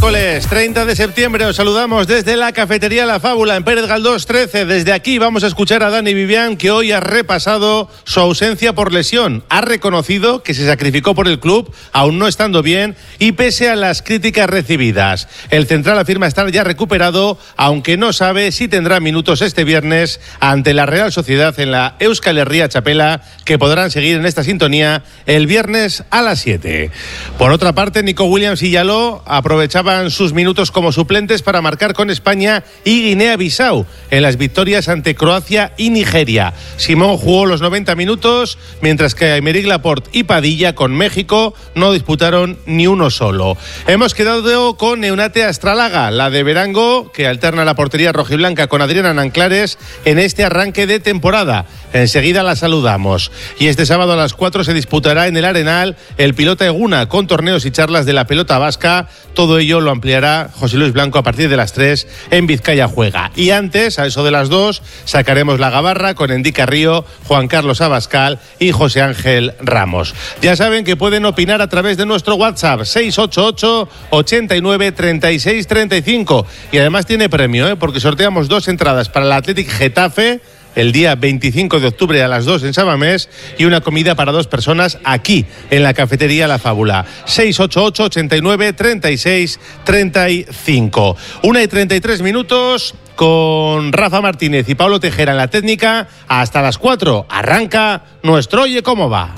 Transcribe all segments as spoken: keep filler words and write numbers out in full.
Miércoles treinta de septiembre os saludamos desde la cafetería La Fábula en Pérez Galdós trece. Desde aquí vamos a escuchar a Dani Vivian, que hoy ha repasado su ausencia por lesión. Ha reconocido que se sacrificó por el club, aún no estando bien y pese a las críticas recibidas. El central afirma estar ya recuperado, aunque no sabe si tendrá minutos este viernes ante la Real Sociedad en la Euskal Herria Txapela, que podrán seguir en esta sintonía el viernes a las siete. Por otra parte, Nico Williams y Yaló aprovechaban sus minutos como suplentes para marcar con España y Guinea-Bissau en las victorias ante Croacia y Nigeria. Simón jugó los noventa minutos, mientras que Aymeric Laporte y Padilla con México no disputaron ni uno solo. Hemos quedado con Eunate Astralaga, la de Verango, que alterna la portería rojiblanca con Adriana Nanclares en este arranque de temporada. Enseguida la saludamos. Y este sábado a las cuatro se disputará en el Arenal el Pilota Eguna, con torneos y charlas de la pelota vasca. Todo ello lo ampliará José Luis Blanco a partir de las tres en Vizcaya Juega. Y antes, a eso de las dos, sacaremos la gabarra con Endica Río, Juan Carlos Abascal y José Ángel Ramos. Ya saben que pueden opinar a través de nuestro WhatsApp seis ocho ocho, ochenta y nueve, treinta y seis, treinta y cinco. Y además tiene premio, ¿eh? porque sorteamos dos entradas para el Athletic Getafe el día veinticinco de octubre a las dos en Samamés y una comida para dos personas aquí en la cafetería La Fábula. seis ocho ocho, ochenta y nueve, treinta y seis, treinta y cinco. Una y treinta y tres minutos con Rafa Martínez y Pablo Tejera en la técnica. Hasta las cuatro arranca nuestro Oye Cómo Va.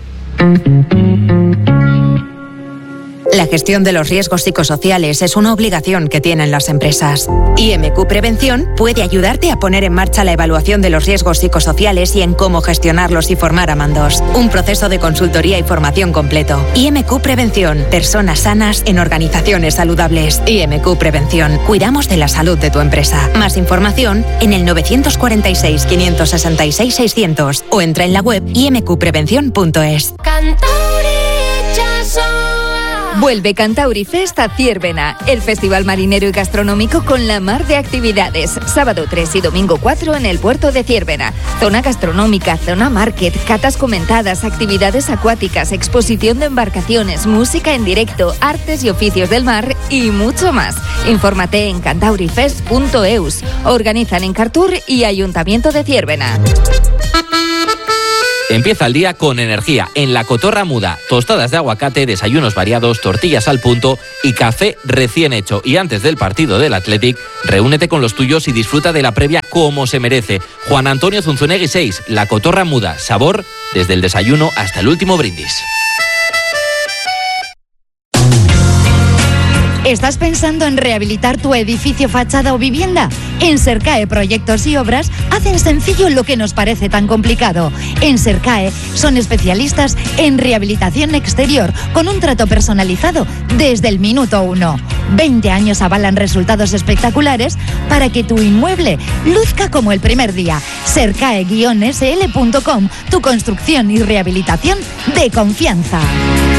La gestión de los riesgos psicosociales es una obligación que tienen las empresas. I M Q Prevención puede ayudarte a poner en marcha la evaluación de los riesgos psicosociales y en cómo gestionarlos y formar a mandos. Un proceso de consultoría y formación completo. I M Q Prevención. Personas sanas en organizaciones saludables. I M Q Prevención. Cuidamos de la salud de tu empresa. Más información en el nueve cuatro seis, cinco seis seis, seiscientos o entra en la web i m q prevención punto es. Vuelve Cantauri Fest a Ziérbena, el festival marinero y gastronómico con la mar de actividades. Sábado tres y domingo cuatro en el puerto de Ziérbena. Zona gastronómica, zona market, catas comentadas, actividades acuáticas, exposición de embarcaciones, música en directo, artes y oficios del mar y mucho más. Infórmate en cantaurifest punto eus. Organizan Encartur y Ayuntamiento de Ziérbena. Empieza el día con energía en La Cotorra Muda. Tostadas de aguacate, desayunos variados, tortillas al punto y café recién hecho. Y antes del partido del Athletic, reúnete con los tuyos y disfruta de la previa como se merece. Juan Antonio Zunzunegui seis, La Cotorra Muda. Sabor desde el desayuno hasta el último brindis. ¿Estás pensando en rehabilitar tu edificio, fachada o vivienda? En Sercae Proyectos y Obras hacen sencillo lo que nos parece tan complicado. En Sercae son especialistas en rehabilitación exterior con un trato personalizado desde el minuto uno. veinte años avalan resultados espectaculares para que tu inmueble luzca como el primer día. Sercae guion s l punto com, tu construcción y rehabilitación de confianza.